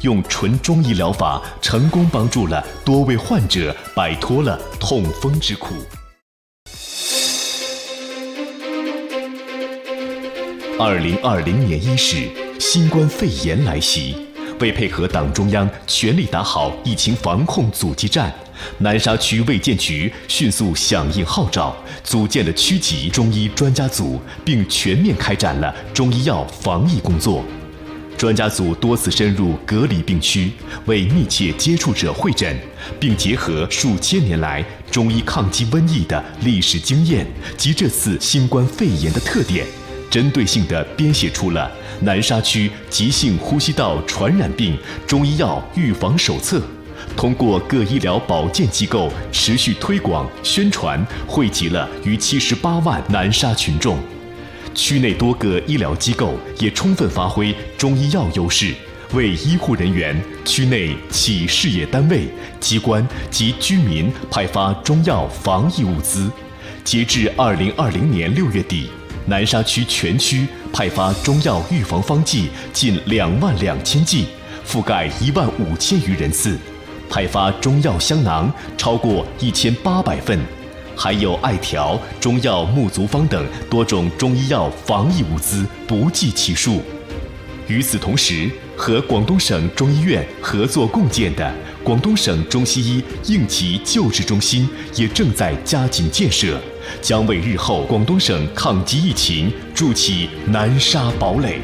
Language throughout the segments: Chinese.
用纯中医疗法成功帮助了多位患者摆脱了痛风之苦。2020年伊始，新冠肺炎来袭。为配合党中央全力打好疫情防控阻击战，南沙区卫健局迅速响应号召，组建了区级中医专家组，并全面开展了中医药防疫工作。专家组多次深入隔离病区，为密切接触者会诊，并结合数千年来中医抗击瘟疫的历史经验及这次新冠肺炎的特点，针对性地编写出了南沙区急性呼吸道传染病中医药预防手册，通过各医疗保健机构持续推广宣传，惠及了逾78万南沙群众。区内多个医疗机构也充分发挥中医药优势，为医护人员、区内企事业单位、机关及居民派发中药防疫物资。截至2020年6月底，南沙区全区派发中药预防方剂近22000剂，覆盖15000余人次；派发中药香囊超过1800份，还有艾条、中药木足方等多种中医药防疫物资不计其数。与此同时，和广东省中医院合作共建的广东省中西医应急救治中心也正在加紧建设，将为日后广东省抗击疫情筑起南沙堡垒。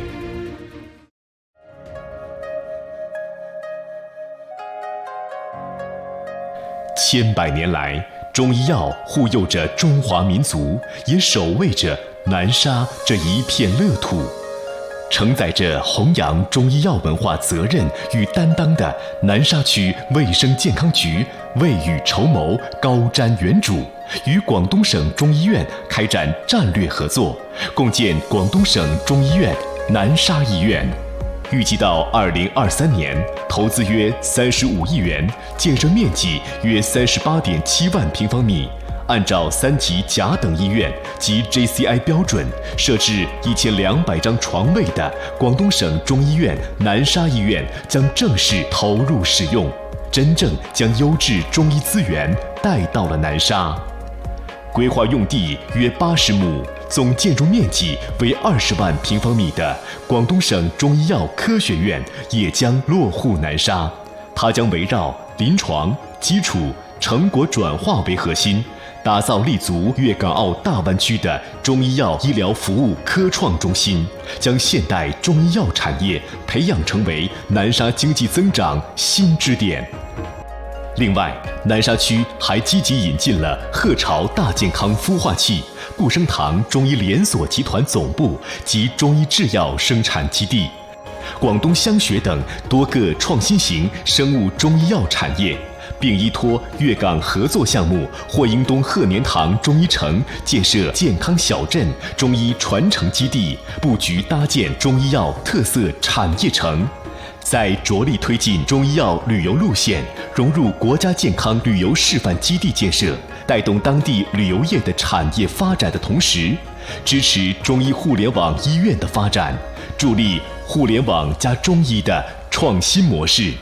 千百年来，中医药护佑着中华民族，也守卫着南沙这一片乐土。承载着弘扬中医药文化责任与担当的南沙区卫生健康局未雨绸缪、高瞻远瞩，与广东省中医院开展战略合作，共建广东省中医院南沙医院。预计到2023年，投资约35亿元，建设面积约38.7万平方米。按照3级甲等医院及 JCI 标准设置1200张床位的广东省中医院南沙医院将正式投入使用，真正将优质中医资源带到了南沙。规划用地约80亩，总建筑面积为20万平方米的广东省中医药科学院也将落户南沙。它将围绕临床、基础、成果转化为核心，打造立足粤港澳大湾区的中医药医疗服务科创中心，将现代中医药产业培养成为南沙经济增长新支点。另外，南沙区还积极引进了鹤巢大健康孵化器、布生堂中医连锁集团总部及中医制药生产基地、广东香学等多个创新型生物中医药产业，并依托粤港合作项目霍英东鹤年堂中医城建设健康小镇、中医传承基地，布局搭建中医药特色产业城。在着力推进中医药旅游路线融入国家健康旅游示范基地建设，带动当地旅游业的产业发展的同时，支持中医互联网医院的发展，助力互联网加中医的创新模式。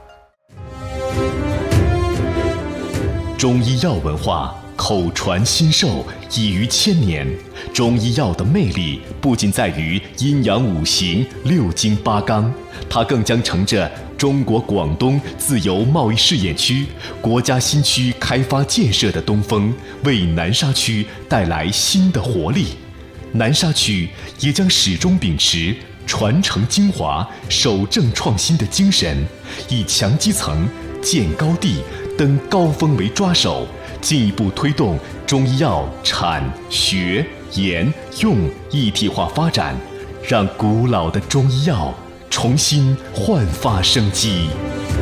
中医药文化口传心授已逾1000年，中医药的魅力不仅在于阴阳五行、6经8纲，它更将乘着中国广东自由贸易试验区国家新区开发建设的东风，为南沙区带来新的活力。南沙区也将始终秉持传承精华、守正创新的精神，以强基层、建高地、登高峰为抓手，进一步推动中医药产、学、研、用一体化发展，让古老的中医药重新焕发生机。